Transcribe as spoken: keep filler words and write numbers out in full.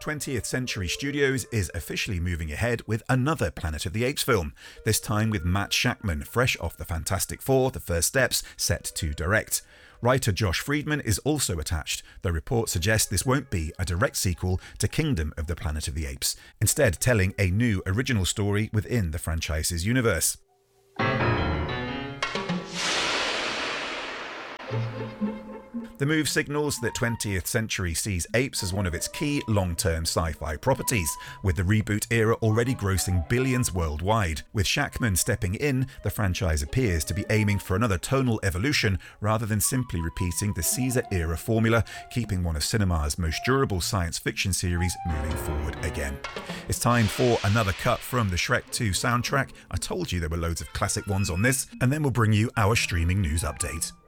twentieth Century Studios is officially moving ahead with another Planet of the Apes film, this time with Matt Shakman, fresh off the Fantastic Four: The First Steps, set to direct. Writer Josh Friedman is also attached, though reports suggest this won't be a direct sequel to Kingdom of the Planet of the Apes, instead telling a new original story within the franchise's universe. The move signals that twentieth Century sees apes as one of its key long-term sci-fi properties, with the reboot era already grossing billions worldwide. With Shakman stepping in, the franchise appears to be aiming for another tonal evolution rather than simply repeating the Caesar-era formula, keeping one of cinema's most durable science fiction series moving forward again. It's time for another cut from the Shrek two soundtrack. I told you there were loads of classic ones on this, and then we'll bring you our streaming news update.